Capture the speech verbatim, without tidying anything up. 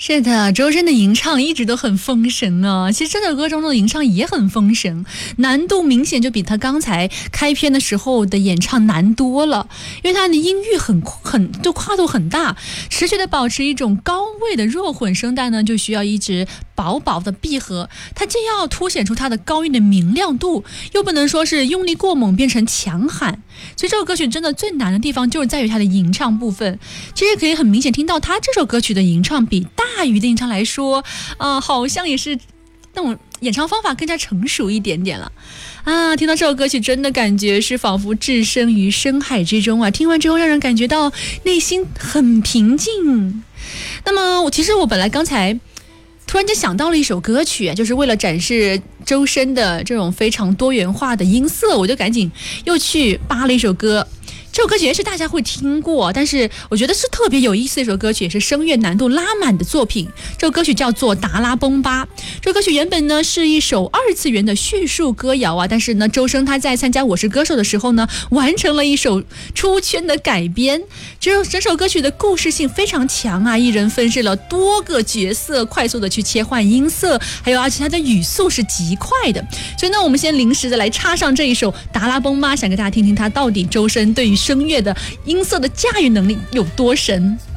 是的，周深的吟唱一直都很封神啊。其实这首歌中的吟唱也很封神，难度明显就比他刚才开篇的时候的演唱难多了，因为他的音域很很就跨度很大，持续的保持一种高位的弱混声带呢，就需要一直薄薄的闭合，它既要凸显出它的高音的明亮度，又不能说是用力过猛变成强喊。所以这首歌曲真的最难的地方就是在于它的吟唱部分。其实可以很明显听到他这首歌曲的吟唱比大鱼的吟唱来说，呃，好像也是那种演唱方法更加成熟一点点了啊！听到这首歌曲，真的感觉是仿佛置身于深海之中啊！听完之后，让人感觉到内心很平静。那么，我其实我本来刚才突然间想到了一首歌曲，就是为了展示周深的这种非常多元化的音色，我就赶紧又去扒了一首歌。这首歌曲也是大家会听过，但是我觉得是特别有意思的一首歌曲，也是声乐难度拉满的作品。这首歌曲叫做《达拉崩吧》。这首歌曲原本呢是一首二次元的叙述歌谣啊，但是呢周深他在参加《我是歌手》的时候呢，完成了一首出圈的改编。这整首歌曲的故事性非常强啊，一人分饰了多个角色，快速的去切换音色，还有而且它的语速是极快的。所以呢，我们先临时的来插上这一首《达拉崩吧》，想给大家听听他到底周深对于声乐的音色的驾驭能力有多神。